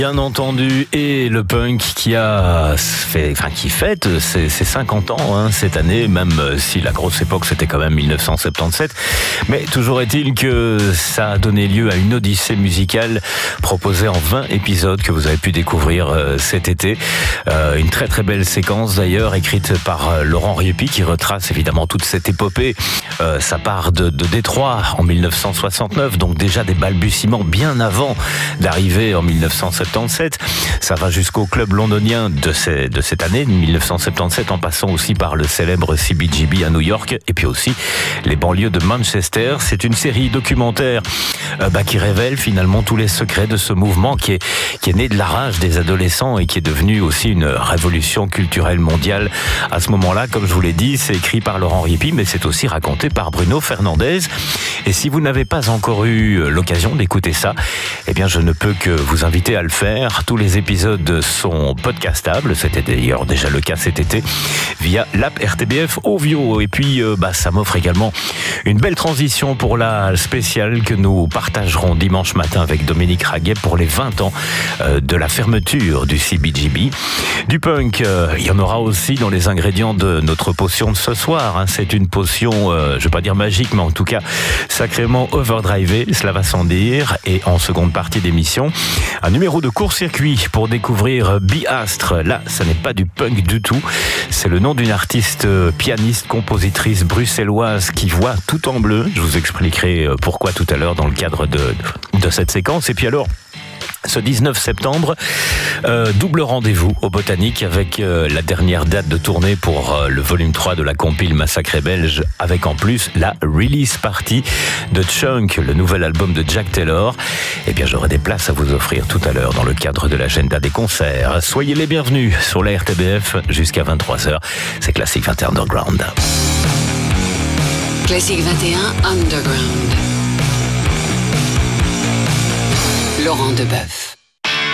Bien entendu, et le punk qui fête ses 50 ans cette année, même si la grosse époque c'était quand même 1977. Mais toujours est-il que ça a donné lieu à une odyssée musicale proposée en 20 épisodes que vous avez pu découvrir cet été. Une très très belle séquence d'ailleurs, écrite par Laurent Riepi, qui retrace évidemment toute cette épopée. Ça part de Détroit en 1969, donc déjà des balbutiements bien avant d'arriver en 1977. Ça va jusqu'au club londonien de cette année, 1977, en passant aussi par le célèbre CBGB à New York, et puis aussi les banlieues de Manchester. C'est une série documentaire qui révèle finalement tous les secrets de ce mouvement qui est né de la rage des adolescents et qui est devenu aussi une révolution culturelle mondiale. À ce moment-là, comme je vous l'ai dit, c'est écrit par Laurent Riepi, mais c'est aussi raconté par Bruno Fernandez. Et si vous n'avez pas encore eu l'occasion d'écouter ça, eh bien je ne peux que vous inviter à le faire. Tous les épisodes sont podcastables, c'était d'ailleurs déjà le cas cet été, via l'app RTBF Ovio. Et puis ça m'offre également une belle transition pour la spéciale que nous partagerons dimanche matin avec Dominique Raguet pour les 20 ans de la fermeture du CBGB. Du punk, il y en aura aussi dans les ingrédients de notre potion de ce soir. C'est une potion, je ne vais pas dire magique, mais en tout cas sacrément overdrivée, cela va sans dire. Et en seconde partie d'émission, un numéro de court-circuit pour découvrir Bi-Astre. Là, ça n'est pas du punk du tout. C'est le nom d'une artiste pianiste, compositrice bruxelloise qui voit tout en bleu. Je vous expliquerai pourquoi tout à l'heure dans le cadre de cette séquence. Et puis alors, ce 19 septembre, double rendez-vous au Botanique avec la dernière date de tournée pour le volume 3 de la compile Massacré Belge, avec en plus la release party de Chunk, le nouvel album de Jack Taylor. Eh bien, j'aurai des places à vous offrir tout à l'heure dans le cadre de l'agenda des concerts. Soyez les bienvenus sur la RTBF jusqu'à 23h. C'est Classique 21 Underground. Classique 21 Underground. Laurent Deboeuf.